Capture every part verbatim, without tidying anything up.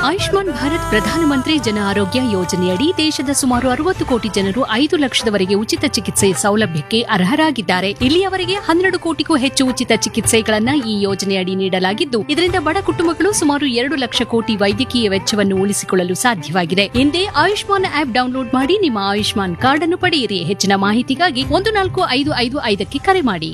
ಆಯುಷ್ಮಾನ್ ಭಾರತ್ ಪ್ರಧಾನಮಂತ್ರಿ ಜನ ಆರೋಗ್ಯ ಯೋಜನೆಯಡಿ ದೇಶದ ಸುಮಾರು ಅರವತ್ತು ಕೋಟಿ ಜನರು ಐದು ಲಕ್ಷದವರೆಗೆ ಉಚಿತ ಚಿಕಿತ್ಸೆ ಸೌಲಭ್ಯಕ್ಕೆ ಅರ್ಹರಾಗಿದ್ದಾರೆ. ಇಲ್ಲಿಯವರೆಗೆ ಹನ್ನೆರಡು ಕೋಟಿಗೂ ಹೆಚ್ಚು ಉಚಿತ ಚಿಕಿತ್ಸೆಗಳನ್ನ ಈ ಯೋಜನೆಯಡಿ ನೀಡಲಾಗಿದ್ದು, ಇದರಿಂದ ಬಡ ಕುಟುಂಬಗಳು ಸುಮಾರು ಎರಡು ಲಕ್ಷ ಕೋಟಿ ವೈದ್ಯಕೀಯ ವೆಚ್ಚವನ್ನು ಉಳಿಸಿಕೊಳ್ಳಲು ಸಾಧ್ಯವಾಗಿದೆ. ಹಿಂದೆ ಆಯುಷ್ಮಾನ್ ಆಪ್ ಡೌನ್ಲೋಡ್ ಮಾಡಿ ನಿಮ್ಮ ಆಯುಷ್ಮಾನ್ ಕಾರ್ಡ್ ಅನ್ನು ಪಡೆಯಿರಿ. ಹೆಚ್ಚಿನ ಮಾಹಿತಿಗಾಗಿ ಒಂದು ನಾಲ್ಕು ಐದು ಐದು ಐದಕ್ಕೆ ಕರೆ ಮಾಡಿ.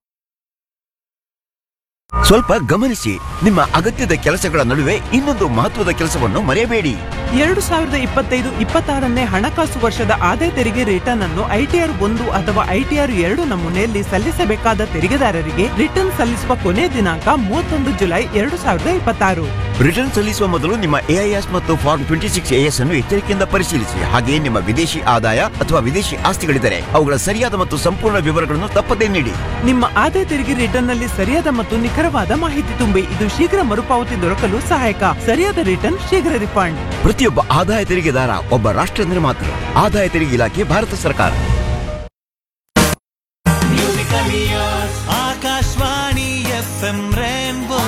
ಸ್ವಲ್ಪ ಗಮನಿಸಿ, ನಿಮ್ಮ ಅಗತ್ಯದ ಕೆಲಸಗಳ ನಡುವೆ ಇನ್ನೊಂದು ಮಹತ್ವದ ಕೆಲಸವನ್ನು ಮರೆಯಬೇಡಿ. ಎರಡು ಸಾವಿರದ ಇಪ್ಪತ್ತೈದು ಇಪ್ಪತ್ತಾರನೇ ಹಣಕಾಸು ವರ್ಷದ ಆದಾಯ ತೆರಿಗೆ ರಿಟರ್ನ್ ಅನ್ನು ಐಟಿಆರ್ ಒಂದು ಅಥವಾ ಐಟಿಆರ್ ಎರಡು ನಮೂನೆಯಲ್ಲಿ ಸಲ್ಲಿಸಬೇಕಾದ ತೆರಿಗೆದಾರರಿಗೆ ರಿಟರ್ನ್ ಸಲ್ಲಿಸುವ ಕೊನೆಯ ದಿನಾಂಕ ಮೂವತ್ತೊಂದು ಜುಲೈ ಎರಡು ಸಾವಿರದ ಇಪ್ಪತ್ತಾರು. ರಿಟರ್ನ್ ಸಲ್ಲಿಸುವ ಮೊದಲು ನಿಮ್ಮ ಎಐಎಸ್ ಮತ್ತು ಫಾರ್ಮ್ ಟ್ವೆಂಟಿ ಸಿಕ್ಸ್ ಎಎಸ್ ಅನ್ನು ಎಚ್ಚರಿಕೆಯಿಂದ ಪರಿಶೀಲಿಸಿ. ಹಾಗೆಯೇ ನಿಮ್ಮ ವಿದೇಶಿ ಆದಾಯ ಅಥವಾ ವಿದೇಶಿ ಆಸ್ತಿಗಳಿದ್ದರೆ ಅವುಗಳ ಸರಿಯಾದ ಮತ್ತು ಸಂಪೂರ್ಣ ವಿವರಗಳನ್ನು ತಪ್ಪದೇ ನೀಡಿ. ನಿಮ್ಮ ಆದಾಯ ತೆರಿಗೆ ರಿಟರ್ನ್ ನಲ್ಲಿ ಸರಿಯಾದ ಮತ್ತು ನಿಖರವಾದ ಮಾಹಿತಿ ತುಂಬಿ. ಇದು ಶೀಘ್ರ ಮರುಪಾವತಿ ದೊರಕಲು ಸಹಾಯಕ. ಸರಿಯಾದ ರಿಟರ್ನ್ ಶೀಘ್ರ ರಿಫಂಡ್. ಪ್ರತಿಯೊಬ್ಬ ಆದಾಯ ತೆರಿಗೆದಾರ ಒಬ್ಬ ರಾಷ್ಟ್ರ ನಿರ್ಮಾತೃ. ಆದಾಯ ತೆರಿಗೆ ಇಲಾಖೆ, ಭಾರತ ಸರ್ಕಾರ. Akashvani FM rainbow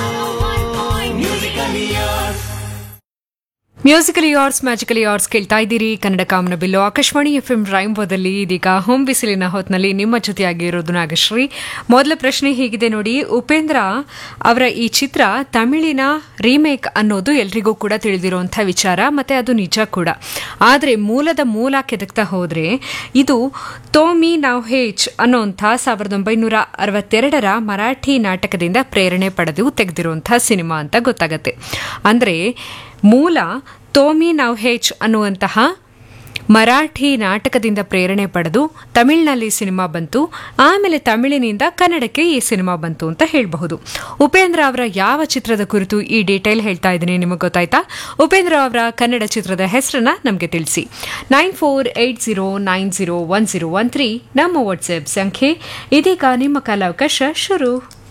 musically ಯಾರ್ಸ್ magically ಯಾರ್ಸ್ ಕೇಳ್ತಾ ಇದ್ದೀರಿ. ಕನ್ನಡ ಕಾಮನ ಬಿಲ್ಲು ಆಕಾಶವಾಣಿ ಎಫ್ ಎಂ ರೈನ್ಬೋದಲ್ಲಿ. ಇದೀಗ ಹೋಮ್ ಬಿಸಿಲಿನ ಹೊತ್ನಲ್ಲಿ ನಿಮ್ಮ ಜೊತೆಯಾಗಿ ಇರೋದು ನಾಗಶ್ರೀ. ಮೊದಲ ಪ್ರಶ್ನೆ ಹೀಗಿದೆ ನೋಡಿ. ಉಪೇಂದ್ರ ಅವರ ಈ ಚಿತ್ರ ತಮಿಳಿನ ರೀಮೇಕ್ ಅನ್ನೋದು ಎಲ್ರಿಗೂ ಕೂಡ ತಿಳಿದಿರುವಂಥ ವಿಚಾರ, ಮತ್ತೆ ಅದು ನಿಜ ಕೂಡ. ಆದರೆ ಮೂಲದ ಮೂಲ ಕೆದಕ್ತಾ ಹೋದರೆ ಇದು ತೋಮಿ ನೌಹೇಚ್ ಅನ್ನೋಂಥ ಸಾವಿರದ ಒಂಬೈನೂರ ಅರವತ್ತೆರಡರ ಮರಾಠಿ ನಾಟಕದಿಂದ ಪ್ರೇರಣೆ ಪಡೆದು ತೆಗೆದಿರುವಂಥ ಸಿನಿಮಾ ಅಂತ ಗೊತ್ತಾಗತ್ತೆ. ಅಂದರೆ ಮೂಲ ತೋಮಿ ನೌಹೇಚ್ ಅನ್ನುವಂತಹ ಮರಾಠಿ ನಾಟಕದಿಂದ ಪ್ರೇರಣೆ ಪಡೆದು ತಮಿಳಿನಲ್ಲಿ ಸಿನಿಮಾ ಬಂತು. ಆಮೇಲೆ ತಮಿಳಿನಿಂದ ಕನ್ನಡಕ್ಕೆ ಈ ಸಿನಿಮಾ ಬಂತು ಅಂತ ಹೇಳಬಹುದು. ಉಪೇಂದ್ರ ಅವರ ಯಾವ ಚಿತ್ರದ ಕುರಿತು ಈ ಡೀಟೇಲ್ ಹೇಳ್ತಾ ಇದ್ದೀನಿ ನಿಮಗೆ ಗೊತ್ತಾಯ್ತಾ? ಉಪೇಂದ್ರ ಅವರ ಕನ್ನಡ ಚಿತ್ರದ ಹೆಸರನ್ನ ನಮಗೆ ತಿಳಿಸಿ. Nine four eight zero nine zero one zero one three ನಮ್ಮ ವಾಟ್ಸ್ಆಪ್ ಸಂಖ್ಯೆ. ಇದೀಗ ನಿಮ್ಮ ಕಾಲಾವಕಾಶ ಶುರು.